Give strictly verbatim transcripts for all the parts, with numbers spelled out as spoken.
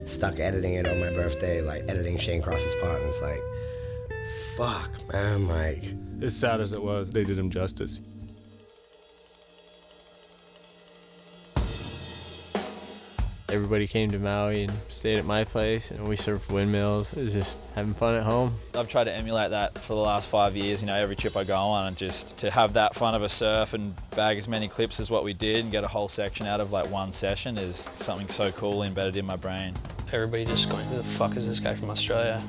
Stuck editing it on my birthday, like editing Shane Cross's part, and it's like, fuck, man, like. As sad as it was, they did him justice. Everybody came to Maui and stayed at my place, and we surfed windmills. It was just having fun at home. I've tried to emulate that for the last five years, you know, every trip I go on, and just to have that fun of a surf and bag as many clips as what we did and get a whole section out of like one session is something so cool embedded in my brain. Everybody just going, who the fuck is this guy from Australia?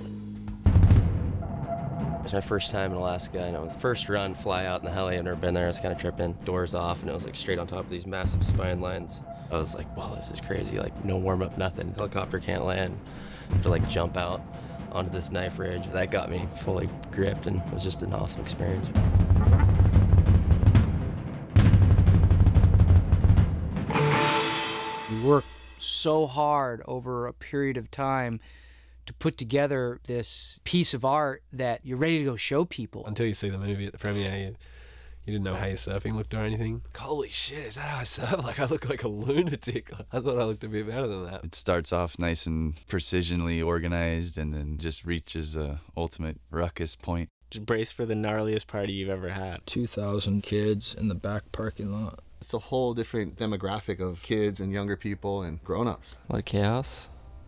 It was my first time in Alaska, and it was first run, fly out in the heli. I've never been there. I was kind of tripping, doors off, and it was like straight on top of these massive spine lines. I was like, wow, this is crazy. Like, no warm-up, nothing. Helicopter can't land. I have to like jump out onto this knife ridge. That got me fully gripped, and it was just an awesome experience. We worked so hard over a period of time to put together this piece of art that you're ready to go show people. Until you see the movie at the premiere, you, you didn't know how your surfing looked or anything. Holy shit, is that how I surf? Like, I look like a lunatic. I thought I looked a bit better than that. It starts off nice and precisionally organized, and then just reaches a ultimate ruckus point. Just brace for the gnarliest party you've ever had. two thousand kids in the back parking lot. It's a whole different demographic of kids and younger people and grown-ups. A lot of chaos,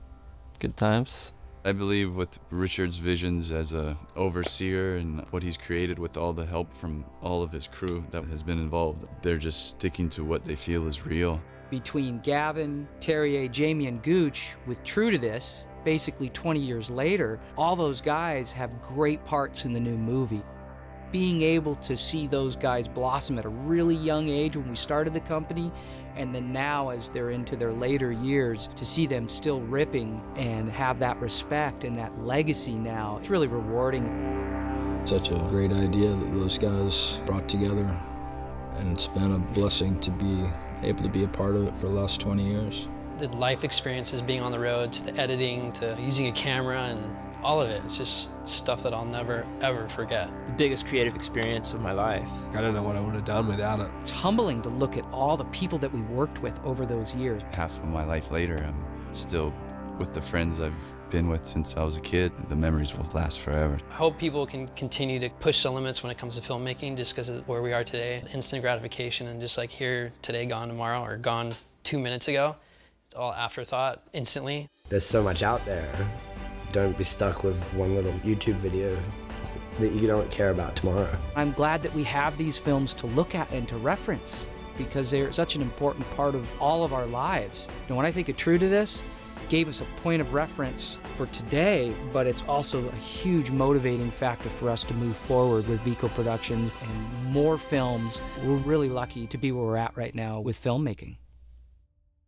good times. I believe with Richard's visions as a overseer and what he's created with all the help from all of his crew that has been involved, they're just sticking to what they feel is real. Between Gavin, Terrier, Jamie, and Gooch, with True to This, basically twenty years later, all those guys have great parts in the new movie. Being able to see those guys blossom at a really young age when we started the company, and then now as they're into their later years, to see them still ripping and have that respect and that legacy now, it's really rewarding. Such a great idea that those guys brought together, and it's been a blessing to be able to be a part of it for the last twenty years. The life experiences, being on the road, to the editing, to using a camera, and all of it. It's just stuff that I'll never, ever forget. The biggest creative experience of my life. I don't know what I would have done without it. It's humbling to look at all the people that we worked with over those years. Half of my life later, I'm still with the friends I've been with since I was a kid. The memories will last forever. I hope people can continue to push the limits when it comes to filmmaking, just because of where we are today. Instant gratification, and just like here today, gone tomorrow, or gone two minutes ago. It's all afterthought, instantly. There's so much out there. Don't be stuck with one little YouTube video that you don't care about tomorrow. I'm glad that we have these films to look at and to reference, because they're such an important part of all of our lives. And when I think of True to This, it gave us a point of reference for today, but it's also a huge motivating factor for us to move forward with Vico Productions and more films. We're really lucky to be where we're at right now with filmmaking.